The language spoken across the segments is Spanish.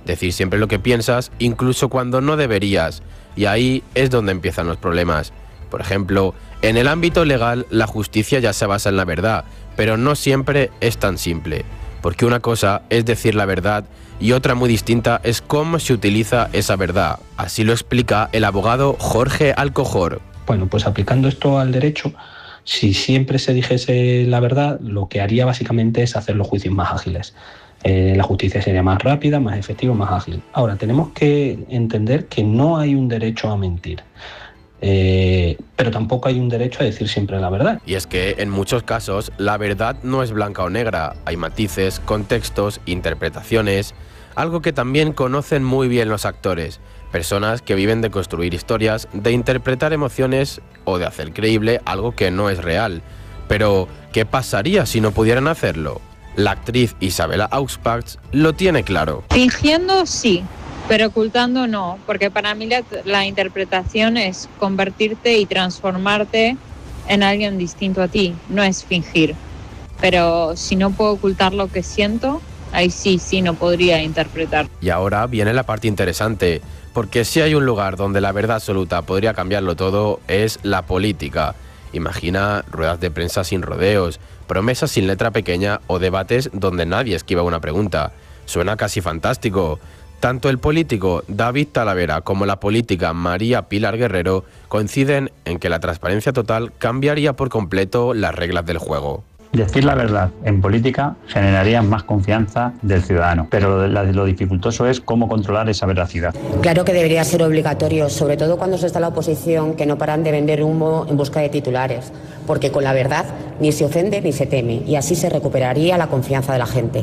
decir siempre lo que piensas, incluso cuando no deberías, y ahí es donde empiezan los problemas. Por ejemplo, en el ámbito legal la justicia ya se basa en la verdad, pero no siempre es tan simple, porque una cosa es decir la verdad y otra muy distinta es cómo se utiliza esa verdad. Así lo explica el abogado Jorge Alcojor. Bueno, pues aplicando esto al derecho, si siempre se dijese la verdad, lo que haría básicamente es hacer los juicios más ágiles. La justicia sería más rápida, más efectiva, más ágil. Ahora, tenemos que entender que no hay un derecho a mentir. Pero tampoco hay un derecho a decir siempre la verdad. Y es que en muchos casos la verdad no es blanca o negra, hay matices, contextos, interpretaciones, algo que también conocen muy bien los actores, personas que viven de construir historias, de interpretar emociones o de hacer creíble algo que no es real. Pero, ¿qué pasaría si no pudieran hacerlo? La actriz Isabella Auspach lo tiene claro. Fingiendo sí, pero ocultando no, porque para mí la interpretación es convertirte y transformarte en alguien distinto a ti, no es fingir. Pero si no puedo ocultar lo que siento, ahí sí no podría interpretar. Y ahora viene la parte interesante, porque si hay un lugar donde la verdad absoluta podría cambiarlo todo, es la política. Imagina ruedas de prensa sin rodeos, promesas sin letra pequeña o debates donde nadie esquiva una pregunta. Suena casi fantástico. Tanto el político David Talavera como la política María Pilar Guerrero coinciden en que la transparencia total cambiaría por completo las reglas del juego. Decir la verdad en política generaría más confianza del ciudadano, pero lo dificultoso es cómo controlar esa veracidad. Claro que debería ser obligatorio, sobre todo cuando se está en la oposición, que no paran de vender humo en busca de titulares, porque con la verdad ni se ofende ni se teme, y así se recuperaría la confianza de la gente.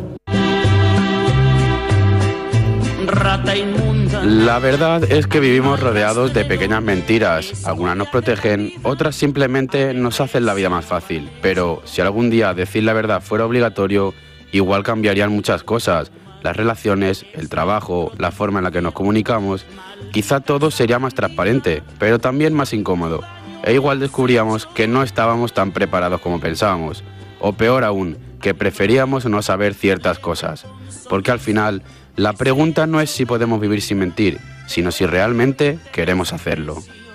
La verdad es que vivimos rodeados de pequeñas mentiras. Algunas nos protegen, otras simplemente nos hacen la vida más fácil. Pero si algún día decir la verdad fuera obligatorio, igual cambiarían muchas cosas. Las relaciones, el trabajo, la forma en la que nos comunicamos. Quizá todo sería más transparente, pero también más incómodo. E igual descubríamos que no estábamos tan preparados como pensábamos. O peor aún, que preferíamos no saber ciertas cosas. Porque al final, la pregunta no es si podemos vivir sin mentir, sino si realmente queremos hacerlo.